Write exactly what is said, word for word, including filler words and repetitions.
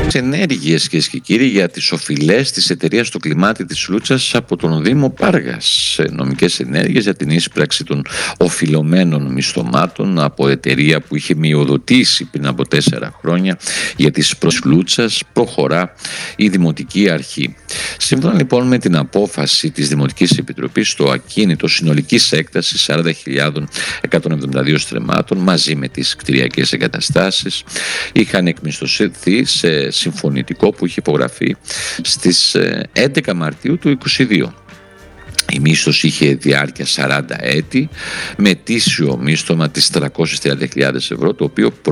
ενέργειες, κυρίες και κύριοι, για τις οφειλές της εταιρείας στο κλιμάτι της Λούτσας από τον Δήμο Πάργας. Νομικές ενέργειες για την ίσπραξη των οφειλωμένων μισθωμάτων από εταιρεία που είχε μειοδοτήσει πριν από τέσσερα χρόνια για τις προς Λούτσας, προχωρά η Δημοτική Αρχή. Σύμφωνα λοιπόν με την απόφαση της Δημοτικής Επιτροπής, το ακίνητο συνολικής έκτασης σαράντα χιλιάδες εκατόν εβδομήντα δύο στρεμμάτων μαζί με τις κτηριακές εγκαταστάσεις είχαν εκμισθωθεί σε συμφωνητικό που είχε υπογραφεί στις έντεκα Μαρτίου του είκοσι δύο. Η μίσθωση είχε διάρκεια σαράντα έτη με ετήσιο μίσθωμα της τριακόσιες τριάντα χιλιάδες ευρώ, το οποίο